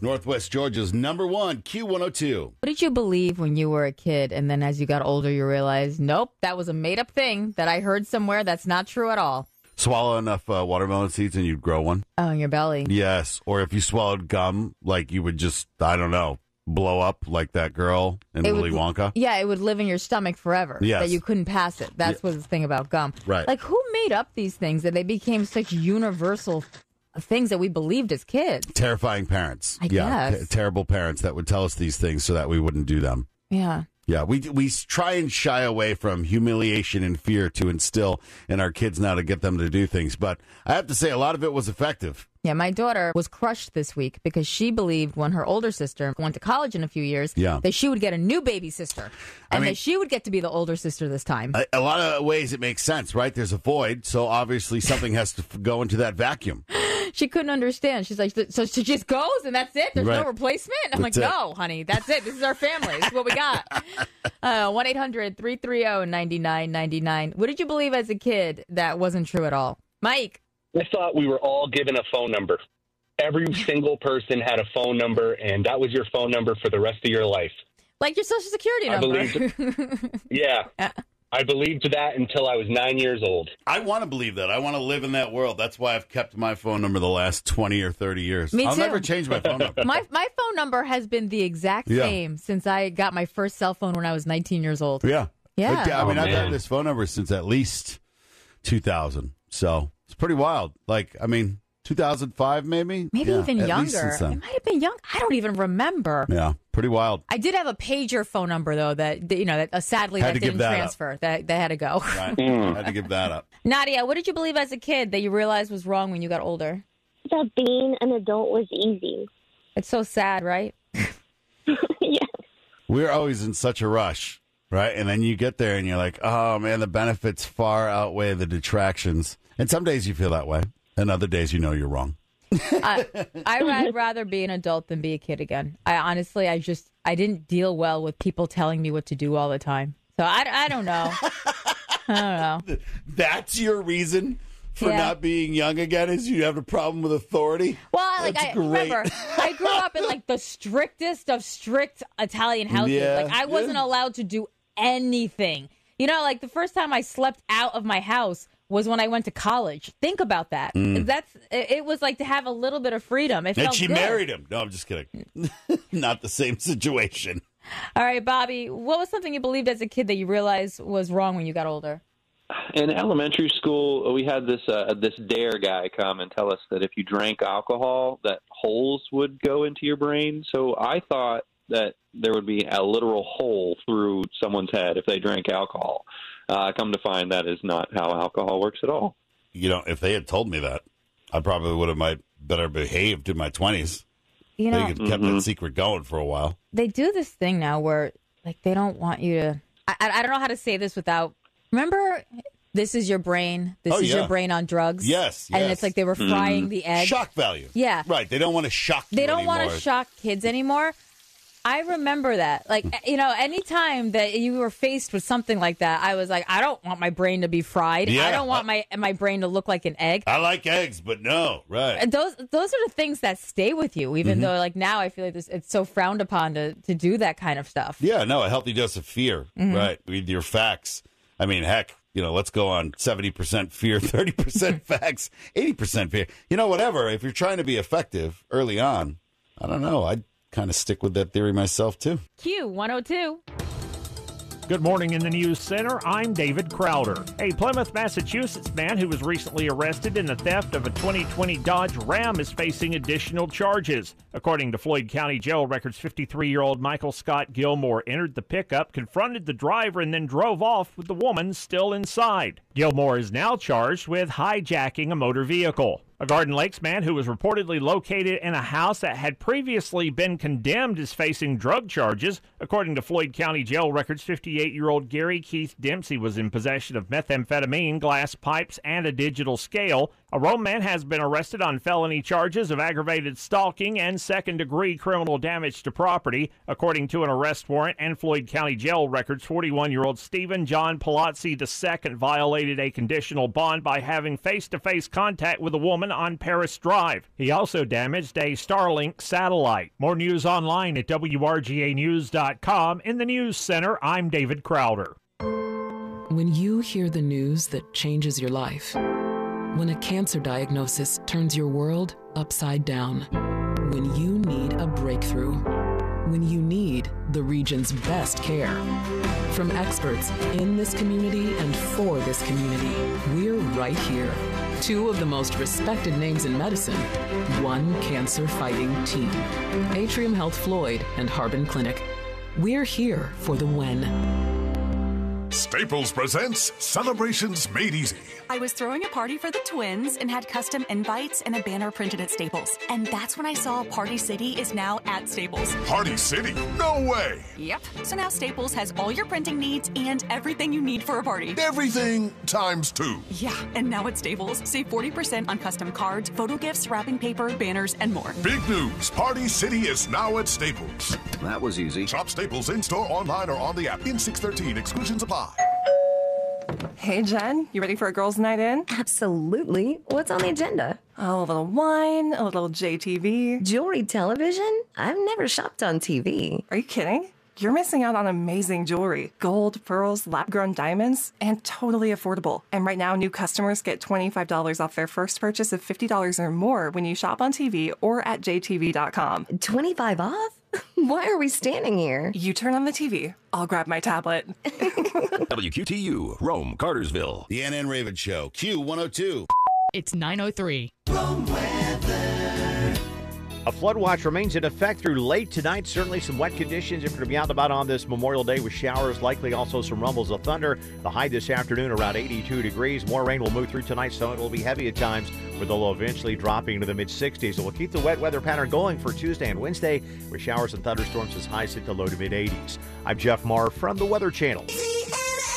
Northwest Georgia's number one, Q102. What did you believe when you were a kid, and then as you got older, you realized, nope, that was a made-up thing that I heard somewhere that's not true at all? Swallow enough watermelon seeds and you'd grow one. Oh, in your belly. Yes. Or if you swallowed gum, like you would just, I don't know, blow up like that girl in Willy Wonka. Yeah, it would live in your stomach forever. Yes. That you couldn't pass it. That's what's the thing about gum. Right. Like, who made up these things that they became such universal things that we believed as kids? Terrifying parents. I guess. Terrible parents that would tell us these things so that we wouldn't do them. Yeah. Yeah, we try and shy away from humiliation and fear to instill in our kids now to get them to do things. But I have to say, a lot of it was effective. Yeah, my daughter was crushed this week because she believed when her older sister went to college in a few years that she would get a new baby sister. And that she would get to be the older sister this time. A lot of ways it makes sense, right? There's a void, so obviously something has to go into that vacuum. She couldn't understand. She's like, so she just goes and that's it? There's no replacement? I'm like, no, honey, that's it. This is our family. This is what we got. 1-800-330-9999. What did you believe as a kid that wasn't true at all? Mike. I thought we were all given a phone number. Every single person had a phone number, and that was your phone number for the rest of your life. Like your Social Security number. Yeah. I believed that until I was 9 years old. I want to believe that. I want to live in that world. That's why I've kept my phone number the last 20 or 30 years. Me I'll too. never change my phone number. My phone number has been the exact same since I got my first cell phone when I was 19 years old. Yeah. Yeah. I mean, I've had this phone number since at least 2000. So it's pretty wild. Like, I mean, 2005 maybe? Maybe even younger. It might have been young. I don't even remember. Yeah, pretty wild. I did have a pager phone number, though, that sadly that didn't transfer. That had to go. Right. Had to give that up. Nadia, what did you believe as a kid that you realized was wrong when you got older? That being an adult was easy. It's so sad, right? Yeah. We're always in such a rush, right? And then you get there and you're like, oh, man, the benefits far outweigh the detractions. And some days you feel that way. And other days you know you're wrong. I'd rather be an adult than be a kid again. I didn't deal well with people telling me what to do all the time. So I don't know. I don't know. That's your reason for not being young again, is you have a problem with authority? Well, remember, I grew up in like the strictest of strict Italian houses. Yeah, like I wasn't allowed to do anything. You know, like the first time I slept out of my house was when I went to college. Think about that. It was like to have a little bit of freedom. It felt and she good. married him. No, I'm just kidding. Not the same situation. All right, Bobby, what was something you believed as a kid that you realized was wrong when you got older? In elementary school, we had this dare guy come and tell us that if you drank alcohol, that holes would go into your brain. So I thought that there would be a literal hole through someone's head if they drank alcohol. Come to find that is not how alcohol works at all. You know, if they had told me that, I probably would have better behaved in my 20s. You know, they could kept that secret going for a while. They do this thing now where, like, they don't want you to. I don't know how to say this without. Remember, this is your brain. This is your brain on drugs. Yes. And it's like they were frying the egg. Shock value. Yeah. Right. They don't want to shock. They don't want to shock kids anymore. I remember that. Like, you know, anytime that you were faced with something like that, I was like, I don't want my brain to be fried. Yeah. I don't want my brain to look like an egg. I like eggs, but no. Right. And those are the things that stay with you, even though, like, now I feel like it's so frowned upon to do that kind of stuff. Yeah, no, a healthy dose of fear. Right. With your facts. I mean, heck, you know, let's go on 70% fear, 30% facts, 80% fear. You know, whatever. If you're trying to be effective early on, I don't know. I'd kind of stick with that theory myself, too. Q102. Good morning in the News Center. I'm David Crowder. A Plymouth, Massachusetts man who was recently arrested in the theft of a 2020 Dodge Ram is facing additional charges. According to Floyd County Jail records, 53-year-old Michael Scott Gilmore entered the pickup, confronted the driver, and then drove off with the woman still inside. Gilmore is now charged with hijacking a motor vehicle. A Garden Lakes man who was reportedly located in a house that had previously been condemned is facing drug charges. According to Floyd County Jail records, 58-year-old Gary Keith Dempsey was in possession of methamphetamine, glass pipes, and a digital scale. A Rome man has been arrested on felony charges of aggravated stalking and second-degree criminal damage to property. According to an arrest warrant and Floyd County Jail records, 41-year-old Stephen John Palazzi II violated violated a conditional bond by having face-to-face contact with a woman on Paris Drive. He also damaged a Starlink satellite. More news online at WRGAnews.com. In the News Center, I'm David Crowder. When you hear the news that changes your life, when a cancer diagnosis turns your world upside down, when you need a breakthrough, when you need the region's best care. From experts in this community and for this community, we're right here. Two of the most respected names in medicine, one cancer-fighting team. Atrium Health Floyd and Harbin Clinic. We're here for the when. Staples presents Celebrations Made Easy. I was throwing a party for the twins and had custom invites and a banner printed at Staples. And that's when I saw Party City is now at Staples. Party City? No way! Yep. So now Staples has all your printing needs and everything you need for a party. Everything times 2. Yeah, and now at Staples, save 40% on custom cards, photo gifts, wrapping paper, banners, and more. Big news! Party City is now at Staples. That was easy. Shop Staples in-store, online, or on the app. In 613, exclusions apply. Hey, Jen, you ready for a girls' night in? Absolutely. What's on the agenda? Oh, a little wine, a little JTV. Jewelry television? I've never shopped on TV. Are you kidding? You're missing out on amazing jewelry. Gold, pearls, lab-grown diamonds, and totally affordable. And right now, new customers get $25 off their first purchase of $50 or more when you shop on TV or at jtv.com. 25 off? Why are we standing here? You turn on the TV. I'll grab my tablet. WQTU, Rome, Cartersville. The Ann Raven Show, Q102. It's 9:03. Rome weather. A flood watch remains in effect through late tonight. Certainly some wet conditions if you're going to be out and about on this Memorial Day with showers, likely also some rumbles of thunder. The high this afternoon around 82 degrees. More rain will move through tonight, so it will be heavy at times with the low eventually dropping into the mid-60s. So we'll keep the wet weather pattern going for Tuesday and Wednesday with showers and thunderstorms as highs hit the low to mid-80s. I'm Jeff Marr from the Weather Channel.